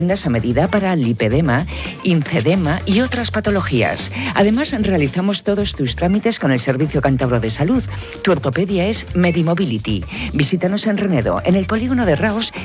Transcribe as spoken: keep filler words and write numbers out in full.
a medida para lipedema, infedema y otras patologías. Además, realizamos todos tus trámites con el Servicio Cántabro de Salud. Tu ortopedia es Medimobility. Visítanos en Renedo, en el polígono de Raos,